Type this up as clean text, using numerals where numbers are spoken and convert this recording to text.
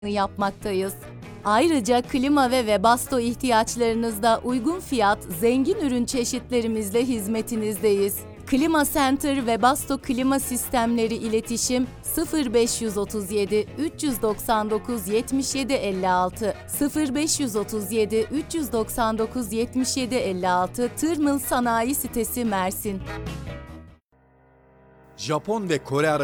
yapmaktayız. Ayrıca klima ve Webasto ihtiyaçlarınızda uygun fiyat, zengin ürün çeşitlerimizle hizmetinizdeyiz. Klima Center Webasto Klima Sistemleri İletişim 0537 399 77 56 0537 399 77 56 Tırmıl Sanayi Sitesi Mersin. Japon ve Kore